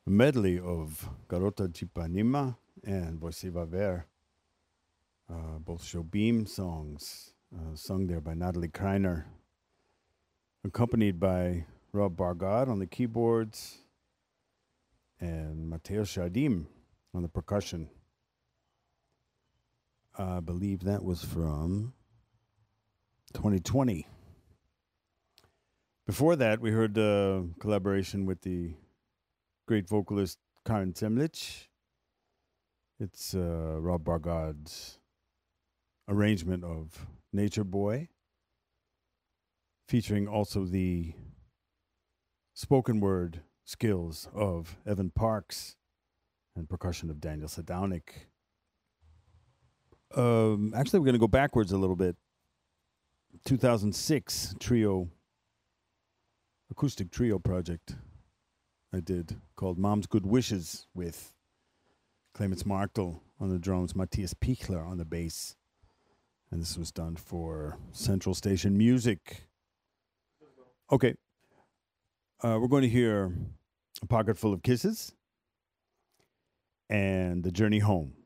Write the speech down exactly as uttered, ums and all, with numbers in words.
a medley of Garota de Ipanema and Você Vai Ver, uh, both Jobim songs, uh, sung there by Natalie Kreiner, accompanied by Rob Bargad on the keyboards and Mateo Shardim on the percussion. I believe that was from twenty twenty. Before that, we heard a collaboration with the great vocalist Karen Zemlich. It's uh, Rob Bargad's arrangement of Nature Boy, featuring also the spoken word skills of Evan Parks and percussion of Daniel Sadownik. Um, actually, we're going to go backwards a little bit. two thousand six trio, acoustic trio project I did called Mom's Good Wishes with Clemens Marktel on the drums, Matthias Pichler on the bass. And this was done for Central Station Music. Okay. Uh, we're going to hear A Pocket Full of Kisses and The Journey Home.